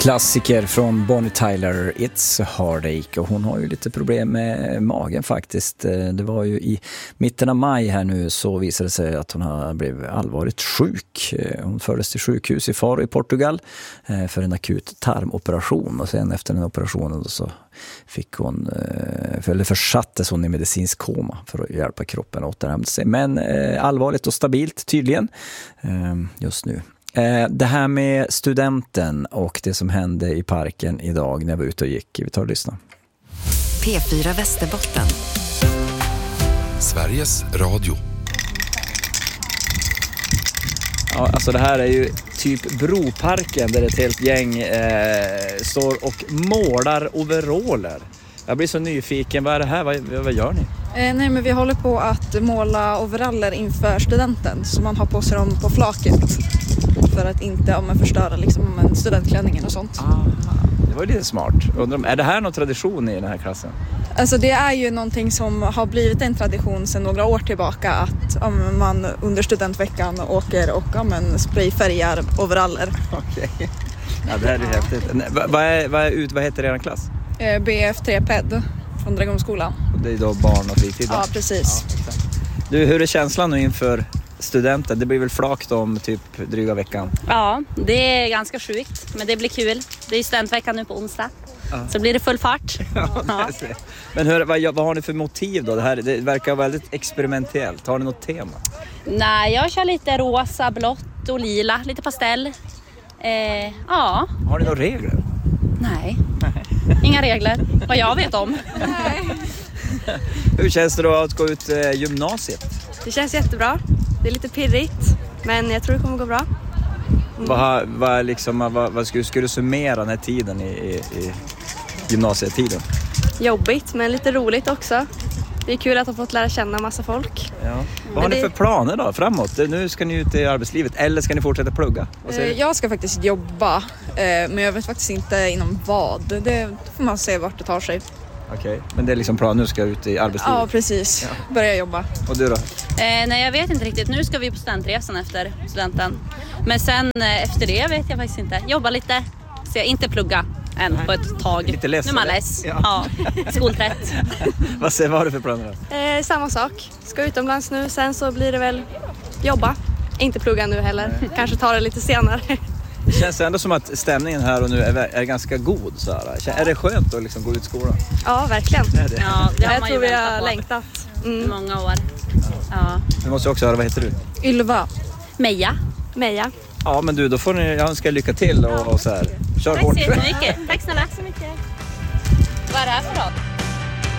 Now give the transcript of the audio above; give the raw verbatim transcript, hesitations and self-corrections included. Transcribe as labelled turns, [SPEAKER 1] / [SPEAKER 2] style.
[SPEAKER 1] Klassiker från Bonnie Tyler, It's a Heartache, och hon har ju lite problem med magen faktiskt. Det var ju i mitten av maj här nu, så visade det sig att hon har blivit allvarligt sjuk. Hon fördes till sjukhus i Faro i Portugal för en akut tarmoperation, och sen efter den operationen så fick hon, eller försattes hon i medicinsk koma för att hjälpa kroppen att återhämta sig. Men allvarligt och stabilt tydligen just nu. Det här med studenten och det som hände i parken idag när jag var ute och gick. Vi tar och lyssna.
[SPEAKER 2] P fyra Västerbotten.
[SPEAKER 3] Sveriges Radio.
[SPEAKER 1] Ja, alltså det här är ju typ Broparken där ett helt gäng eh, står och målar overaller. Jag blir så nyfiken. Vad är det här? Vad, vad gör ni?
[SPEAKER 4] Eh, nej, men vi håller på att måla overaller inför studenten, så man har på sig dem på flaket för att inte ja, men förstöra liksom, men studentklänningen och sånt.
[SPEAKER 1] Ah, det var ju lite smart. Undrar, är det här någon tradition i den här klassen?
[SPEAKER 4] Alltså det är ju någonting som har blivit en tradition sedan några år tillbaka, att om man under studentveckan åker och ja, men sprayfärgar overaller.
[SPEAKER 1] Okej. Okay. Ja, det här är häftigt. Vad, vad, är, vad, är ut, vad heter er klass?
[SPEAKER 4] Eh, B F tre P E D från Dragonskolan.
[SPEAKER 1] Och det är då barn och fritid?
[SPEAKER 4] Ja, precis.
[SPEAKER 1] Ja, du, hur är känslan nu inför studenten? Det blir väl flakt om typ dryga veckan?
[SPEAKER 5] Ja, det är ganska sjukt, men det blir kul. Det är studentveckan nu på onsdag. Ja. Så blir det full fart.
[SPEAKER 1] Ja, ja. Men hur, vad, vad har ni för motiv då? Det här det verkar väldigt experimentellt. Har ni något tema?
[SPEAKER 5] Nej, jag kör lite rosa, blått och lila. Lite pastell. Eh, ja.
[SPEAKER 1] Har ni några regler?
[SPEAKER 5] Nej. Inga regler. Vad jag vet om.
[SPEAKER 4] Nej.
[SPEAKER 1] Hur känns det då att gå ut eh, gymnasiet?
[SPEAKER 6] Det känns jättebra. Det är lite pirrigt, men jag tror det kommer gå bra.
[SPEAKER 1] Mm. Vad, vad, liksom, vad, vad skulle, skulle du summera den här tiden i, i, i gymnasietiden?
[SPEAKER 6] Jobbigt, men lite roligt också. Det är kul att ha fått lära känna massa folk.
[SPEAKER 1] Ja. Vad har
[SPEAKER 6] det...
[SPEAKER 1] ni för planer då framåt? Nu ska ni ut i arbetslivet, eller ska ni fortsätta plugga?
[SPEAKER 4] Jag ska faktiskt jobba, men jag vet faktiskt inte inom vad. Det får man se vart det tar sig.
[SPEAKER 1] Okej, okay. Men det är liksom plan, nu ska jag ut i arbetslivet?
[SPEAKER 4] Ja, precis. Ja. Börja jobba.
[SPEAKER 1] Och du då?
[SPEAKER 5] Eh, nej, jag vet inte riktigt. Nu ska vi på studentresan efter studenten. Men sen eh, efter det vet jag faktiskt inte. Jobba lite, så jag inte plugga än nej. På ett tag.
[SPEAKER 1] Lite less.
[SPEAKER 5] Nu är man less. Ja. Ja. Skoltrött.
[SPEAKER 1] Vad säger vad har du för planer?
[SPEAKER 6] Eh, samma sak. Ska utomlands nu, sen så blir det väl jobba. Inte plugga nu heller. Nej. Kanske ta det lite senare.
[SPEAKER 1] Det känns ändå som att stämningen här och nu är, är ganska god. Så här. Är det skönt att liksom gå ut i skolan?
[SPEAKER 6] Ja, verkligen.
[SPEAKER 1] Det är det.
[SPEAKER 5] Ja, det har
[SPEAKER 6] jag
[SPEAKER 5] man
[SPEAKER 6] tror
[SPEAKER 5] ju
[SPEAKER 6] vi har
[SPEAKER 5] väntat på.
[SPEAKER 6] längtat. Mm.
[SPEAKER 5] Många år. Ja.
[SPEAKER 1] Du måste också höra, vad heter du?
[SPEAKER 4] Ylva.
[SPEAKER 5] Meja.
[SPEAKER 6] Meja.
[SPEAKER 1] Ja, men du, då får ni, jag önskar lycka till och, och så här. Kör
[SPEAKER 5] Tack
[SPEAKER 1] hårt.
[SPEAKER 5] så mycket. Tack snälla. Tack så mycket. Vad är det här för dag?